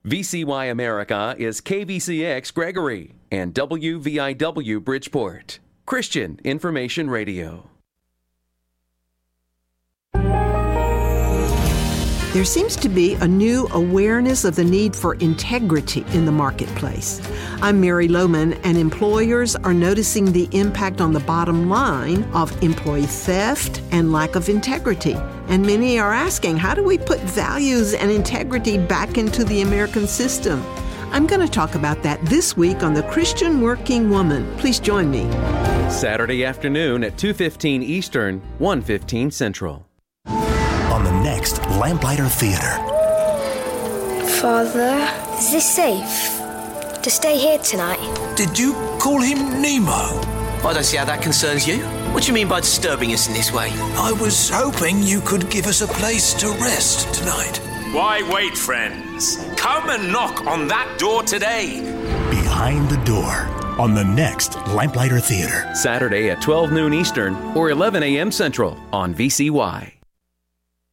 VCY America is KVCX Gregory and WVIW Bridgeport. Christian Information Radio. There seems to be a new awareness of the need for integrity in the marketplace. I'm Mary Lohman, and employers are noticing the impact on the bottom line of employee theft and lack of integrity. And many are asking, how do we put values and integrity back into the American system? I'm going to talk about that this week on The Christian Working Woman. Please join me. Saturday afternoon at 2:15 Eastern, 1:15 Central. On the next Lamplighter Theater. Father, is this safe? To stay here tonight? Did you call him Nemo? I don't see how that concerns you. What do you mean by disturbing us in this way? I was hoping you could give us a place to rest tonight. Why wait, friends? Come and knock on that door today. Behind the Door on the next Lamplighter Theater. Saturday at 12 noon Eastern or 11 a.m. Central on VCY.